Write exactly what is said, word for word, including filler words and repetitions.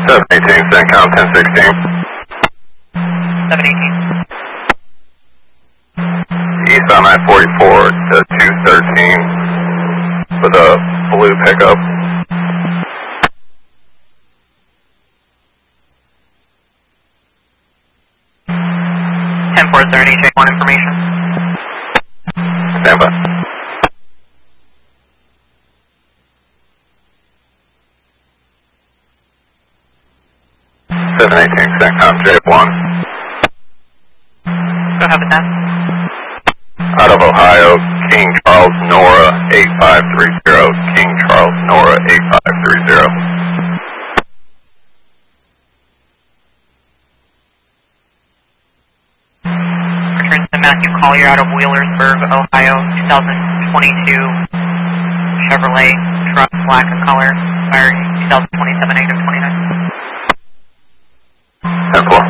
seven eighteen, CENTCOM ten sixteen. seven eighteen. East on I forty-four to two thirteen with a blue pickup. ten four, is there any J one information? Stand by. seven eighteen, CENTCOM J one. Go ahead with that. Out of Ohio, King Charles Nora eight five three zero. King Charles Nora eight five three zero. Return to Matthew Collier out of Wheelersburg, Ohio, twenty twenty-two Chevrolet truck, black in color, expiring twenty twenty-seven, eight of twenty-nine. ten four.